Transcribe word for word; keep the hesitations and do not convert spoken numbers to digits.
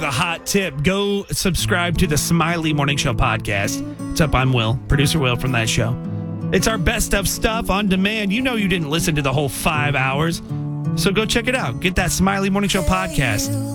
A hot tip, go subscribe to the Smiley Morning Show podcast. What's up? I'm Will, producer Will from that show. It's our best of stuff on demand. You know you didn't listen to the whole five hours, so go check it out. Get that Smiley Morning Show podcast.